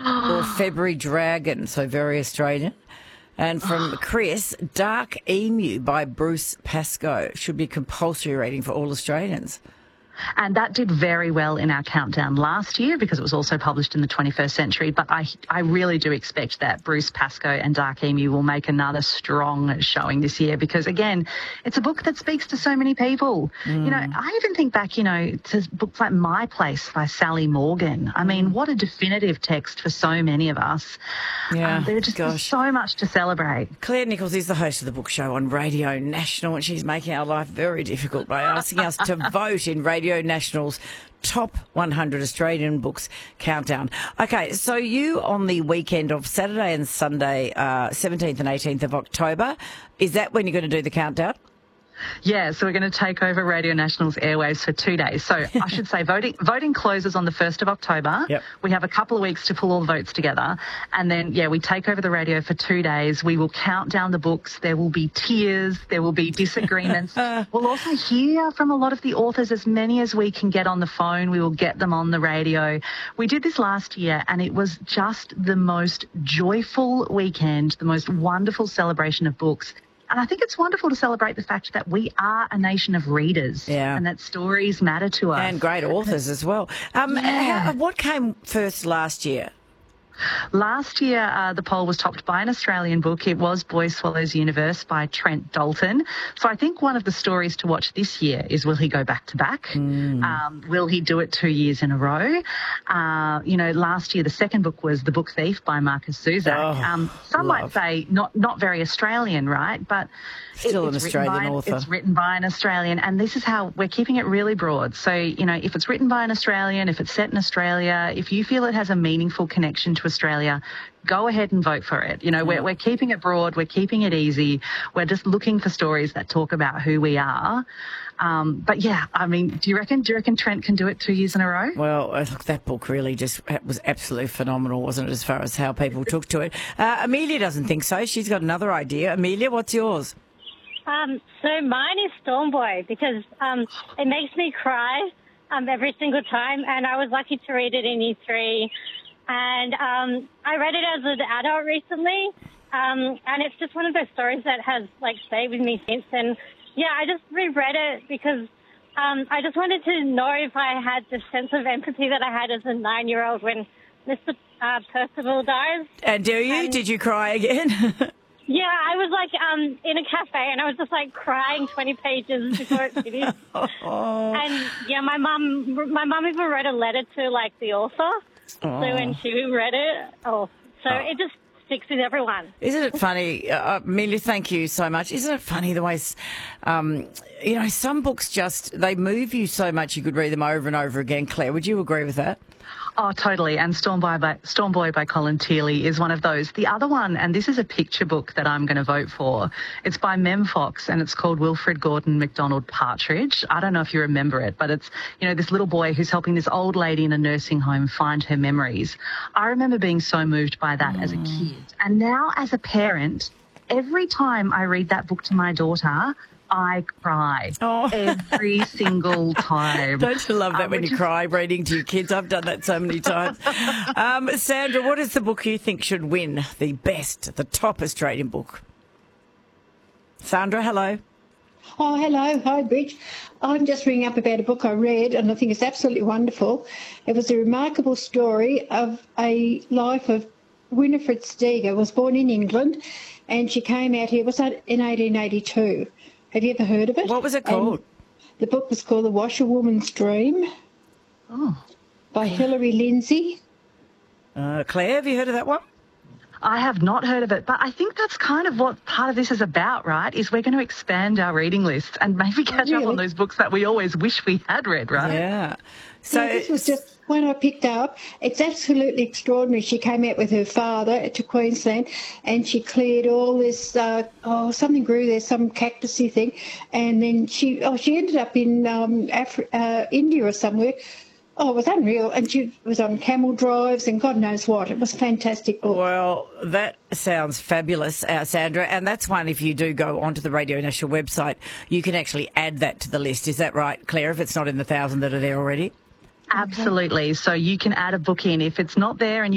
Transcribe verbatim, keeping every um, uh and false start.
or February Dragon, so very Australian. And from Chris, Dark Emu by Bruce Pascoe should be compulsory reading for all Australians. And that did very well in our countdown last year because it was also published in the twenty-first century. But I I really do expect that Bruce Pascoe and Dark Emu will make another strong showing this year because, again, it's a book that speaks to so many people. Mm. You know, I even think back, you know, to books like My Place by Sally Morgan. I mean, what a definitive text for so many of us. Yeah, um, There's just gosh. so much to celebrate. Claire Nichols is the host of the book show on Radio National, and she's making our life very difficult by asking us to vote in Radio National's top one hundred Australian books countdown. Okay, so you on the weekend of Saturday and Sunday, uh, seventeenth and eighteenth of October, is that when you're going to do the countdown? Yeah, so we're going to take over Radio National's airwaves for two days. So I should say voting voting closes on the first of October. Yep. We have a couple of weeks to pull all the votes together. And then, yeah, we take over the radio for two days. We will count down the books. There will be tears. There will be disagreements. We'll also hear from a lot of the authors, as many as we can get on the phone. We will get them on the radio. We did this last year, and it was just the most joyful weekend, the most wonderful celebration of books. And I think it's wonderful to celebrate the fact that we are a nation of readers, yeah, and that stories matter to us. And great authors as well. Um, yeah. how, what came first last year? Last year, uh, the poll was topped by an Australian book. It was Boy Swallows Universe by Trent Dalton. So I think one of the stories to watch this year is, will he go back to back? Mm. Um, will he do it two years in a row? Uh, you know, last year, the second book was The Book Thief by Marcus Zusak. Oh, um, some love. might say not, not very Australian, right? But still it, an it's Australian by, author. It's written by an Australian, and this is how we're keeping it really broad. So, you know, if it's written by an Australian, if it's set in Australia, if you feel it has a meaningful connection to Australia, go ahead and vote for it. You know, we're, we're keeping it broad, we're keeping it easy. We're just looking for stories that talk about who we are. Um, but yeah, I mean, do you reckon? Do you reckon Trent can do it two years in a row? Well, look, that book really just was absolutely phenomenal, wasn't it, as far as how people took to it? Uh, Amelia doesn't think so. She's got another idea. Amelia, what's yours? Um, so mine is Stormboy because um, it makes me cry um, every single time, and I was lucky to read it in year three. And um, I read it as an adult recently, um, and it's just one of those stories that has, like, stayed with me since. And, yeah, I just reread it because um, I just wanted to know if I had the sense of empathy that I had as a nine-year-old when Mister Uh, Percival dies. And do you? And, Did you cry again? yeah, I was, like, um, in a cafe, and I was just, like, crying twenty pages before it finished. Oh. And, yeah, my mum my mum even wrote a letter to, like, the author. Oh. So when she read it, oh, so oh. it just sticks with everyone. Isn't it funny, uh, Amelia, thank you so much. Isn't it funny the way, um, you know, some books just, they move you so much you could read them over and over again. Claire, would you agree with that? Oh, totally. And Stormboy by, Stormboy by Colin Teely is one of those. The other one, and this is a picture book that I'm going to vote for, it's by Mem Fox, and it's called Wilfred Gordon MacDonald Partridge. I don't know if you remember it, but it's, you know, this little boy who's helping this old lady in a nursing home find her memories. I remember being so moved by that mm. as a kid. And now as a parent, every time I read that book to my daughter, I cry oh. every single time. Don't you love that um, when you is... cry reading to your kids? I've done that so many times. um, Sandra, what is the book you think should win the best, the top Australian book? Sandra, hello. Oh, hello. Hi, Bridge. I'm just ringing up about a book I read, and I think it's absolutely wonderful. It was a remarkable story of a life of Winifred Steger. Was born in England, and she came out here, was that in eighteen eighty-two? Have you ever heard of it? What was it called? And the book was called The Washerwoman's Dream. Oh. By Hilary Lindsay. Uh, Claire, have you heard of that one? I have not heard of it, but I think that's kind of what part of this is about, right? Is we're going to expand our reading lists and maybe catch really? up on those books that we always wish we had read, right? Yeah. So yeah, this was just one I picked up. It's absolutely extraordinary. She came out with her father to Queensland, and she cleared all this. Uh, oh, something grew there, some cactusy thing, and then she oh she ended up in um, Afri- uh, India or somewhere. Oh, it was unreal. And she was on camel drives and God knows what. It was a fantastic book. Well, that sounds fabulous, uh, Sandra. And that's one, if you do go onto the Radio National website, you can actually add that to the list. Is that right, Claire, if it's not in the thousand that are there already? Absolutely. So you can add a book in. If it's not there and